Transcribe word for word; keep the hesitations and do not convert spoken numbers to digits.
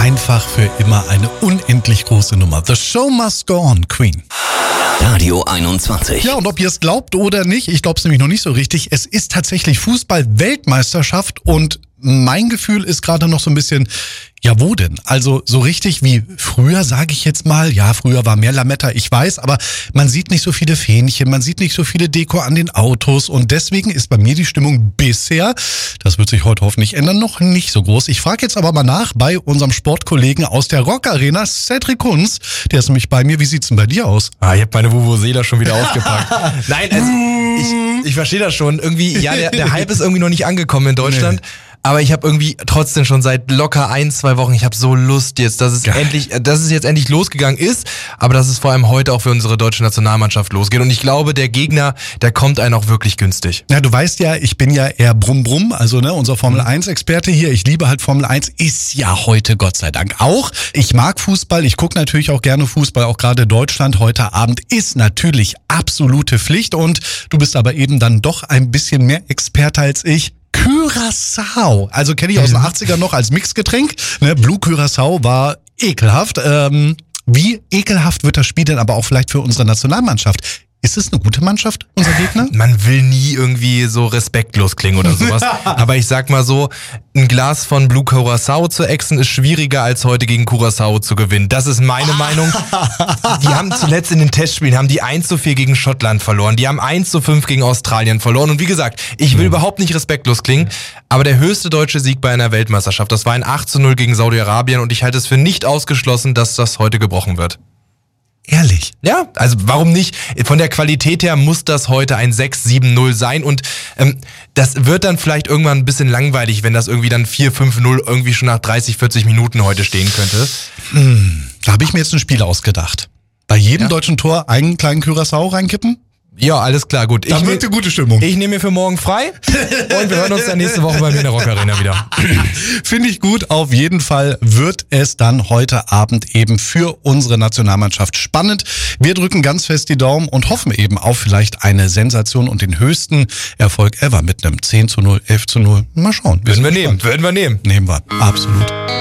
einfach für immer eine unendlich große Nummer. The show must go on, Queen. Radio einundzwanzig. Ja, und ob ihr es glaubt oder nicht, ich glaube es nämlich noch nicht so richtig, es ist tatsächlich Fußball-Weltmeisterschaft und mein Gefühl ist gerade noch so ein bisschen, ja wo denn? Also so richtig wie früher, sage ich jetzt mal. Ja, früher war mehr Lametta, ich weiß, aber man sieht nicht so viele Fähnchen, man sieht nicht so viele Deko an den Autos und deswegen ist bei mir die Stimmung bisher, das wird sich heute hoffentlich ändern, noch nicht so groß. Ich frage jetzt aber mal nach bei unserem Sportkollegen aus der Rock Arena, Cedric Kunz. Der ist nämlich bei mir. Wie sieht's denn bei dir aus? Ah, ich habe meine Vuvuzela schon wieder ausgepackt. Nein, also ich, ich verstehe das schon. Irgendwie, ja, der, der Hype ist irgendwie noch nicht angekommen in Deutschland. Nee. Aber ich habe irgendwie trotzdem schon seit locker ein, zwei Wochen, ich habe so Lust jetzt, dass es Geil. endlich, dass es jetzt endlich losgegangen ist, aber dass es vor allem heute auch für unsere deutsche Nationalmannschaft losgeht. Und ich glaube, der Gegner, der kommt einem auch wirklich günstig. Ja, du weißt ja, ich bin ja eher Brumm-Brumm, also ne, unser Formel eins Experte hier. Ich liebe halt Formel eins, ist ja heute Gott sei Dank auch. Ich mag Fußball, ich gucke natürlich auch gerne Fußball, auch gerade Deutschland heute Abend ist natürlich absolute Pflicht und du bist aber eben dann doch ein bisschen mehr Experte als ich. Curaçao, also kenne ich aus den achtzigern noch als Mixgetränk. Ne, Blue Curaçao war ekelhaft. Ähm, wie ekelhaft wird das Spiel denn aber auch vielleicht für unsere Nationalmannschaft? Ist es eine gute Mannschaft, unser Gegner? Man will nie irgendwie so respektlos klingen oder sowas. Aber ich sag mal so, ein Glas von Blue Curaçao zu exen ist schwieriger als heute gegen Curaçao zu gewinnen. Das ist meine Meinung. Die haben zuletzt in den Testspielen haben die eins zu vier gegen Schottland verloren. Die haben eins zu fünf gegen Australien verloren. Und wie gesagt, ich will mhm. überhaupt nicht respektlos klingen, aber der höchste deutsche Sieg bei einer Weltmeisterschaft, das war ein acht zu null gegen Saudi-Arabien und ich halte es für nicht ausgeschlossen, dass das heute gebrochen wird. Ehrlich? Ja, also warum nicht? Von der Qualität her muss das heute ein sechs sieben null sein und ähm, das wird dann vielleicht irgendwann ein bisschen langweilig, wenn das irgendwie dann vier fünf null irgendwie schon nach dreißig, vierzig Minuten heute stehen könnte. Hm, da habe ich mir jetzt ein Spiel ausgedacht. Bei jedem ja. deutschen Tor einen kleinen Curaçao reinkippen? Ja, alles klar, gut. Dann ich wird eine gute Stimmung. Ich nehme mir für morgen frei und wir hören uns dann nächste Woche bei mir in der Rock Arena wieder. Finde ich gut. Auf jeden Fall wird es dann heute Abend eben für unsere Nationalmannschaft spannend. Wir drücken ganz fest die Daumen und hoffen eben auf vielleicht eine Sensation und den höchsten Erfolg ever mit einem zehn zu null, elf zu null. Mal schauen. Würden wir nehmen, würden wir nehmen. Nehmen wir, absolut.